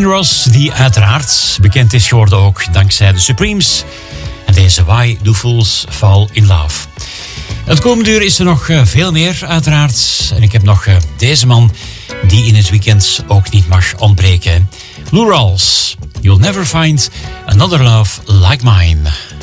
Ross, die uiteraard bekend is geworden ook dankzij de Supremes. En deze Why Do Fools Fall In Love. Het komende uur is er nog veel meer uiteraard. En ik heb nog deze man die in het weekend ook niet mag ontbreken. Lou Rawls, You'll Never Find Another Love Like Mine.